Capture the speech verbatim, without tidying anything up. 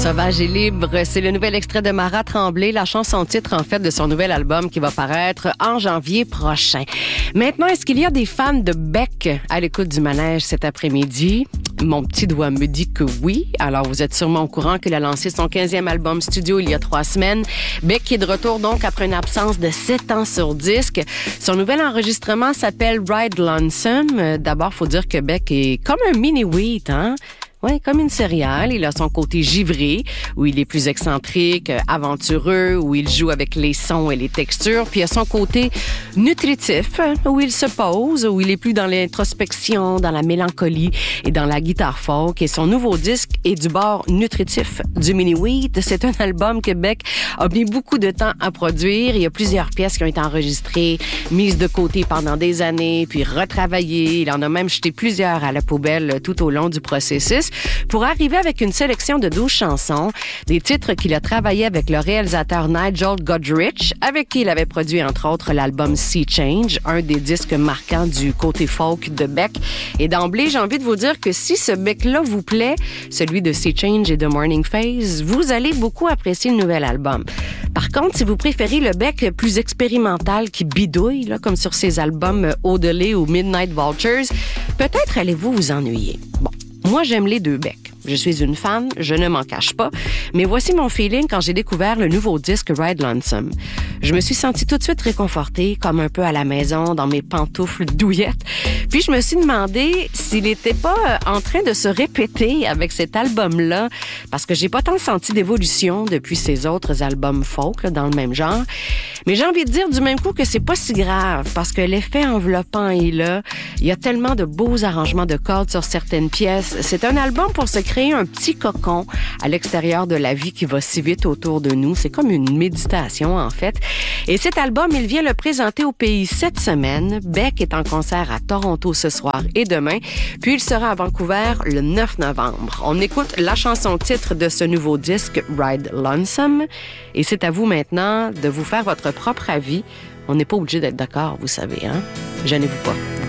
Sauvage et libre, c'est le nouvel extrait de Mara Tremblay, la chanson titre en fait de son nouvel album qui va paraître en janvier prochain. Maintenant, est-ce qu'il y a des fans de Beck à l'écoute du manège cet après-midi? Mon petit doigt me dit que oui. Alors, vous êtes sûrement au courant qu'il a lancé son quinzième album studio il y a trois semaines. Beck qui est de retour donc après une absence de sept ans sur disque. Son nouvel enregistrement s'appelle Ride Lonesome. D'abord, faut dire que Beck est comme un mini-wheat, hein? Oui, comme une céréale. Il a son côté givré, où il est plus excentrique, aventureux, où il joue avec les sons et les textures. Puis il a son côté nutritif, où il se pose, où il est plus dans l'introspection, dans la mélancolie et dans la guitare folk. Et son nouveau disque est du bord nutritif du mini-wheat. C'est un album que Beck a mis beaucoup de temps à produire. Il y a plusieurs pièces qui ont été enregistrées, mises de côté pendant des années, puis retravaillées. Il en a même jeté plusieurs à la poubelle tout au long du processus, pour arriver avec une sélection de douze chansons, des titres qu'il a travaillé avec le réalisateur Nigel Godrich, avec qui il avait produit entre autres l'album Sea Change, un des disques marquants du côté folk de Beck. Et d'emblée, j'ai envie de vous dire que si ce Beck-là vous plaît, celui de Sea Change et de Morning Phase, vous allez beaucoup apprécier le nouvel album. Par contre, si vous préférez le Beck plus expérimental qui bidouille, là, comme sur ses albums Odelay ou Midnight Vultures, peut-être allez-vous vous ennuyer. Bon. Moi, j'aime les deux Beck. Je suis une fan, je ne m'en cache pas, mais voici mon feeling quand j'ai découvert le nouveau disque Ride Lonesome. Je me suis sentie tout de suite réconfortée, comme un peu à la maison, dans mes pantoufles douillettes. Puis je me suis demandé s'il n'était pas en train de se répéter avec cet album-là, parce que j'ai pas tant senti d'évolution depuis ses autres albums folk, là, dans le même genre. Mais j'ai envie de dire du même coup que c'est pas si grave, parce que l'effet enveloppant est là. Il y a tellement de beaux arrangements de cordes sur certaines pièces. C'est un album pour se créer un petit cocon à l'extérieur de la vie qui va si vite autour de nous. C'est comme une méditation, en fait. Et cet album, il vient le présenter au pays cette semaine. Beck est en concert à Toronto ce soir et demain, puis il sera à Vancouver le neuf novembre. On écoute la chanson titre de ce nouveau disque, Ride Lonesome, et c'est à vous maintenant de vous faire votre propre avis. On n'est pas obligé d'être d'accord, vous savez, hein? Gênez-vous pas.